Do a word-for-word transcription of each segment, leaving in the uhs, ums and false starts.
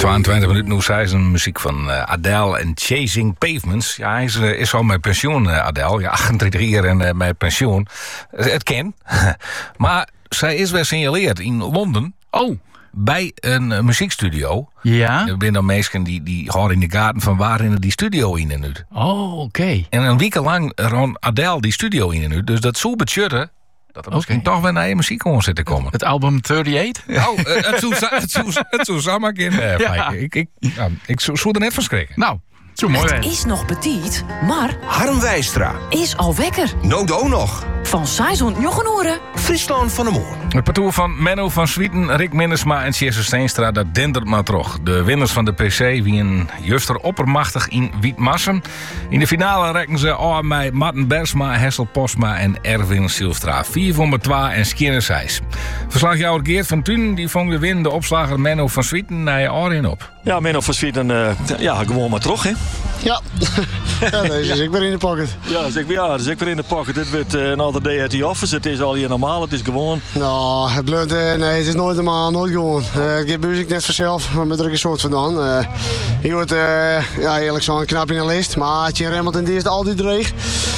tweeëntwintig minuten nu zei ze muziek van uh, Adele en Chasing Pavements. Ja, hij is, uh, is al met pensioen, uh, Adele. Ja, achtentwintig jaar en uh, met pensioen. Uh, het ken. Maar zij is weer signaleerd in Londen. Oh. Bij een uh, muziekstudio. Ja. Er zijn dan mensen die, die gaan in de gaten van waar in die studio in en uit. Oh, oké. Okay. En een week lang rond Adele die studio in en uit. Dus dat zou betjutten dat er misschien okay. toch weer naar je muziek kon zitten komen. Het album eenendertig? Oh, uh, het zou het zou het zou samen kunnen. Ja. Ik, ik, ja, ik zou er net van schrikken. Nou. Zo mooi. Het is nog petit, maar Harm Wijstra is al wekker. Nodo nog. Van Saison Jochenoeren. Friesland van de Moor. Het parcours van Menno van Swieten, Rick Minnesma en Jesse Steenstra, dat dendert maar terug. De winnaars van de P C wie een juster oppermachtig in Wietmassen. In de finale rekken ze aan met Martin Bersma, Hessel Posma en Erwin Silstra. vier voor twee en Skierner Seis. Verslagjouwer Geert van Thun die vond weer winnen de opslager Menno van Swieten naar je oren op. Ja, Menno van Swieten, uh, ja, gewoon maar terug, hè? Ja, ja deze is ik weer in de pocket. Ja, dus ik, ja, dus ik weer in de pocket. Dit wordt uh, een andere day at the office. Het is al hier normaal, het is gewoon. Nou, het blijft, uh, nee, het is nooit normaal, nooit gewoon. Uh, ik heb muziek net vanzelf, maar met er een soort vandaan. Uh, je wordt, uh, ja, eerlijk zo'n knap in de lijst, maar Thierry Hamilton die is er altijd dreig.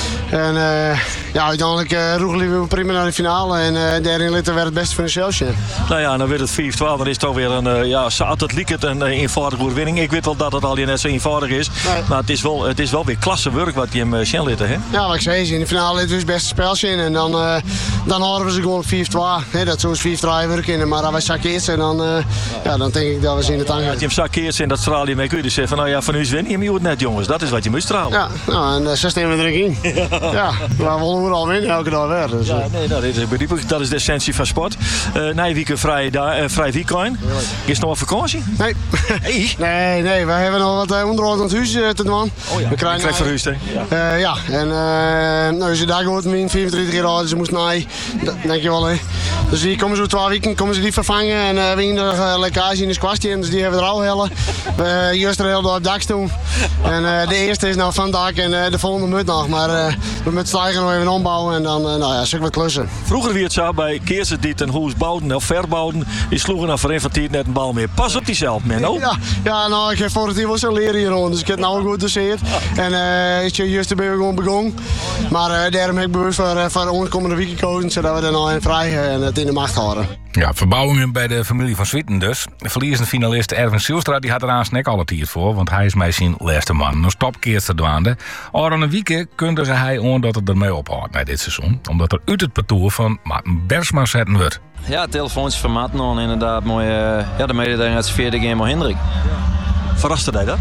En uh, ja, uiteindelijk uh, roegen we prima naar de finale en uh, derde liter werd het beste van de Chelsea. Nou ja, dan werd het vijf twaalf. Dan is het toch weer een, uh, ja, altijd liek het een uh, eenvoudige overwinning. Ik weet wel dat het al net zo eenvoudig is, nee. Maar het is wel, het is wel weer klasse werk wat je hem uh, Sjen litten, hè? Ja, wat ik zei, in de finale litten we het beste spelje in en dan, uh, dan houden we ze gewoon op vijf twee. Dat zou vijf drie werken, maar als wij zakkeert zijn, dan, uh, ja, dan denk ik dat we ze in de tang hebben. Als je hem zakkeert zijn, dat straal je mee, kun je dus zeggen van, nou ja, van u is winnen, je moet net jongens. Dat is wat je moet stralen. Ja, nou, en uh, zo staan we er in. Ja, maar we willen al winnen elke dag weer. Dus, ja, nee, dat is, dat is de essentie van sport. Uh, na je week vrij, uh, vrij weekend. Is het nog een vakantie? Nee. Hey. Nee, nee, wij hebben nog wat uh, onderhoud aan het huis uh, te doen. Oh ja, we krijgen uh, verhuisd, hè? Ja. Uh, ja, en uh, nou, ze daar gehoord, mijn vierentwintig jaar oud, ze moest naar, denk je wel, hè. Dus die komen zo twee weken, komen ze die vervangen en uh, we hebben er uh, lekkage in de squastie dus die hebben we er al hellen. We uh, juist er heel door op dak doen. En uh, de eerste is nou van dak en uh, de volgende moet nog, maar uh, we moeten stijgen nog even ombouwen en dan, uh, nou ja, zeg wat klussen. Vroeger wie het zo bij Keersen die ten huis bouwden of verbouwden, die sloegen dan voor een van tijd net een bal meer. Pas op diezelf, Menno. Ja, ja, nou, ik heb voor het hier wel zo leren hier rond, dus ik heb het nou goed doseerd. En uh, ik juist ben we gewoon begonnen. Maar uh, daarom heb ik bewust voor, uh, voor de onkomende week gekozen, zodat we er nou in vrij en het in de macht houden. Ja, verbouwingen bij de familie van Swieten dus. Verliezende finalist Erwin Silstra die had er aan snek alle tiert voor, want hij is mij zijn laatste man. Een stopkeert verdwaande. Al een week kundigde hij on dat het ermee ophoudt bij dit seizoen, omdat er uit het parcours van Martin Bersma zetten wordt. Ja, telefoontjes van Martin on, inderdaad mooi. Uh, ja, de mededeling uit zijn vierde game al Hendrik. Verraste hij dat?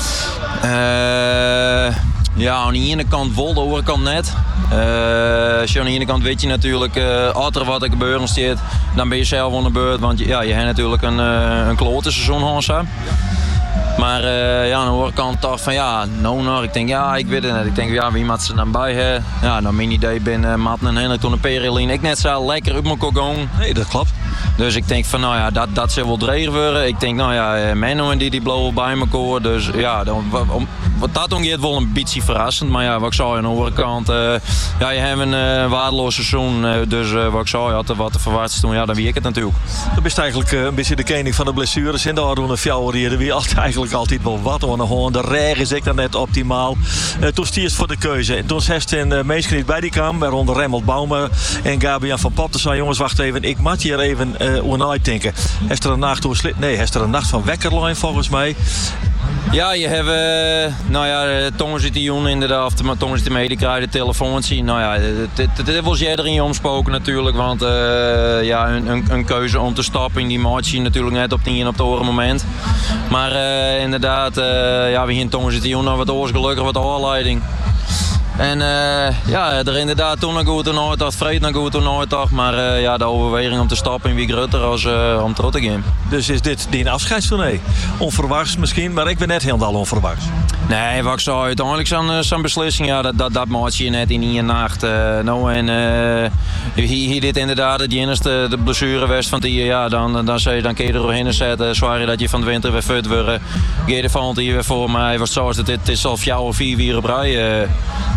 Uh, ja, aan de ene kant wel, de andere kant net. Uh, als je aan de ene kant weet je natuurlijk, uh, als er wat er gebeuren staat, dan ben je zelf aan de beurt. Want ja, je hebt natuurlijk een, uh, een klote seizoen Hans. Maar uh, ja, aan de andere kant toch van ja, nou nog, ik denk ja, ik weet het net. Ik denk ja, wie moet ze dan bij hebben? Ja, nou mijn idee ben uh, Martin en Hendrik toen een Perilien. Ik net zo lekker op mijn kok gaan. Nee, dat klopt. Dus ik denk van nou ja, dat, dat zal wel dreig worden. Ik denk nou ja, Menno en die, die blowen bij elkaar. Dus ja, dan, om, wat dat ongeveer wel een beetje verrassend. Maar ja, wat ik zei aan de andere kant, uh, ja, je hebt een uh, waardeloos seizoen. Uh, dus uh, wat ik zei, had er wat te verwachten toen, ja, dan wie ik het natuurlijk. Dat is eigenlijk uh, een beetje de koning van de blessures. En daar doen we fjouwer hier, wie altijd eigenlijk altijd wel wat aan de regen is ik dan net optimaal. Uh, toen stiers voor de keuze. En toen zegt een uh, meisje niet bij die kwam, waaronder Remmelt Bouwmer en Gabian van Pop. Toen zei jongens, wacht even, ik moet hier even uh, aan uitdenken. Heeft er een nacht hoe slit? Nee, heeft er een nacht van wekkerlijn volgens mij. Ja, je hebt, uh, nou ja, Tongen zit die inderdaad, of de Tongen zit mee, die krijgt de telefoontie. Nou ja, dit was jij erin omspoken natuurlijk, want uh, ja, een, een, een keuze om te stappen in die match natuurlijk net op die en op het horen moment. Maar uh, inderdaad, uh, ja, we hier Tongen zit die nog wat oors gelukkig, wat aanleiding. En uh, ja, er inderdaad toen een goede nooit had, vreed een goede nooit had, maar uh, ja, de overweging om te stappen in wie groter als uh, om terug te gaan. Dus is dit die afscheidstournee? Onverwachts misschien, maar ik ben net helemaal onverwachts. Nee, wat ik zou uiteindelijk zo'n, zo'n beslissing, ja, dat, dat, dat maak je net in één nacht. Uh, nou, en uh, hier, hier dit inderdaad het enige de blessure was van die, ja, dan, dan, zei je, dan kun je er doorheen zetten, zwaar je dat je van de winter weer fut wordt. Geer de van hier weer voor mij, wat zoals het, het is al vier of vier weer op rij. Uh,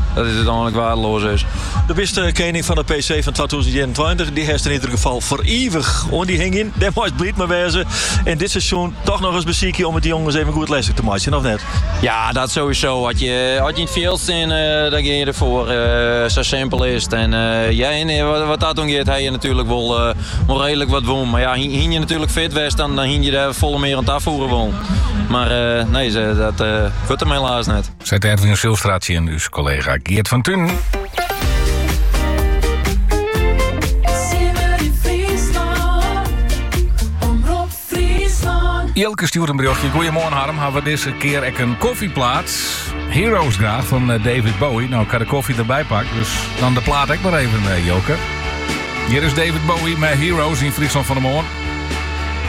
dat het uiteindelijk waardeloos is. De beste koning van de P C van tweeduizend eenentwintig, die heeft in ieder geval voor eeuwig on die hing in. Daar moest blij maar wezen. En dit seizoen toch nog eens bezieken om het die jongens even goed leselijk te maken, of net? Ja, dat sowieso. Had je, had je in het veld staan, uh, dan ging je ervoor. Uh, zo simpel is het. En uh, ja, en, wat, wat dat dan gaat, heb je natuurlijk wel, uh, wel redelijk wat won. Maar ja, hing je natuurlijk fit was, dan, dan hing je daar volle meer aan het afvoeren won. Maar uh, nee, ze, dat uh, wordt hem helaas net. Zet Edwin Silstraatje en dus collega Geert van Tun. Jelke stuurt een berichtje. Goedemorgen Harm, hebben we deze keer ook een koffieplaat. Heroes graag van David Bowie. Nou, ik ga de koffie erbij pakken, dus dan de plaat ook nog even, uh, Jelke. Hier is David Bowie met Heroes in Friesland van de Morgen.